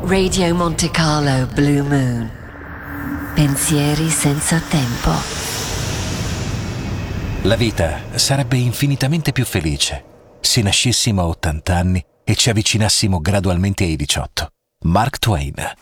Radio Monte Carlo Blue Moon. Pensieri senza tempo. La vita sarebbe infinitamente più felice se nascessimo a 80 anni e ci avvicinassimo gradualmente ai 18. Mark Twain.